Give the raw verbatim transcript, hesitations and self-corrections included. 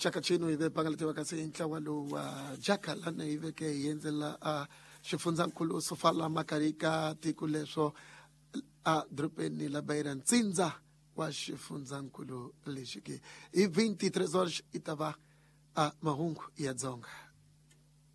chakachino ive pangaletiwa kasi intlawalo wa jaka lana ive ke yenzela a xifundzakulu swo fala makarika tiko leswo a dropeni la bayira ntsinza wa xifundzakulu lexi ke hi twenty-three horas itava a mahungu ya dzonga.